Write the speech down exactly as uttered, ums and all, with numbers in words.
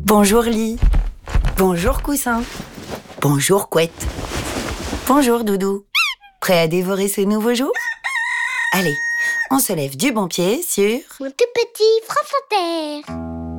Bonjour lit. Bonjour coussin. Bonjour couette. Bonjour doudou. Prêt à dévorer ce nouveau jour? Allez, on se lève du bon pied sur... Mon tout petit France Inter.